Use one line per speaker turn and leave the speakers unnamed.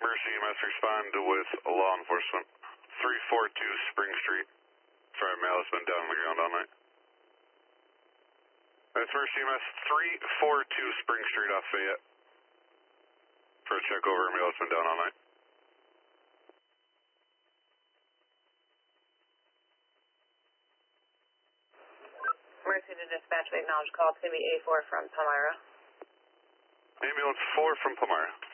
First EMS respond with law enforcement. 342 Spring Street. Sorry, male has been down on the ground all night. That's First EMS 342 Spring Street off Fayette. For a check over, male has been down all night.
Mercy to dispatch, we acknowledge call. It's going to be A4 from Palmyra.
Ambulance 4 from Palmyra.